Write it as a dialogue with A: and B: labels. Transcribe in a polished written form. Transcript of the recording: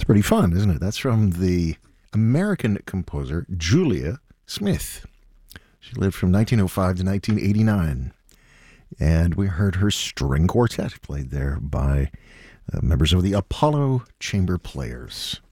A: pretty fun, isn't it? That's from the American composer Julia Smith. She lived from 1905 to 1989. And we heard her string quartet played there by members of the Apollo Chamber Players.